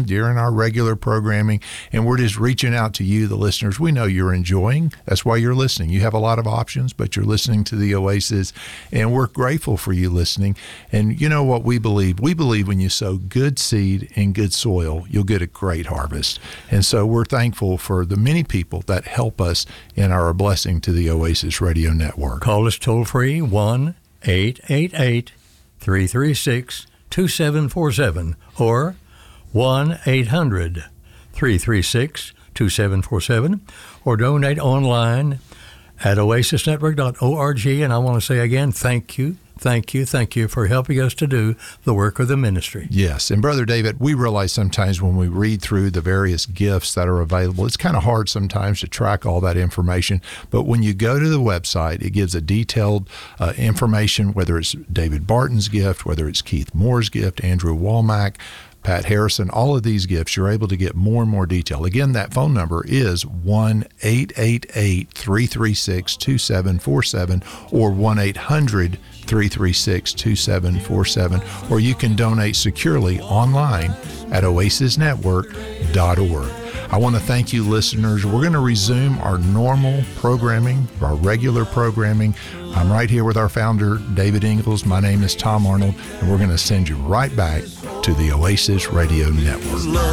can during our regular programming. And we're just reaching out to you, the listeners. We know you're enjoying. That's why you're listening. You have a lot of options, but you're listening to the Oasis, and we're grateful for you listening. And you know what we believe? We believe when you sow good seed in good soil, you'll get a great harvest. And so we're thankful for the many people that help us in our blessing to the Oasis Radio Network. Call us toll-free, 1-888-336-2747 or 1-800-336-2747 or donate online at oasisnetwork.org. And I want to say again, thank you for helping us to do the work of the ministry. Yes. And Brother David, we realize sometimes when we read through the various gifts that are available, it's kind of hard sometimes to track all that information. But when you go to the website, it gives a detailed information, whether it's David Barton's gift, whether it's Keith Moore's gift, Andrew Womack, Pat Harrison, all of these gifts, you're able to get more and more detail. Again, that phone number is 1-888-336-2747 or 1-800-336-2747, or you can donate securely online at oasisnetwork.org. I want to thank you, listeners. We're going to resume our normal programming, our regular programming. I'm right here with our founder, David Ingalls. My name is Tom Arnold, and we're going to send you right back to the Oasis Radio Network.